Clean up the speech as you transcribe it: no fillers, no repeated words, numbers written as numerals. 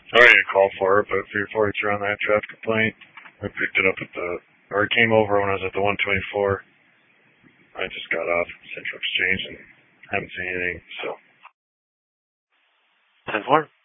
I already called for it, but 342 on that traffic complaint. I picked it up or it came over when I was at the 124. I just got off Central Exchange and haven't seen anything, so. 10-4.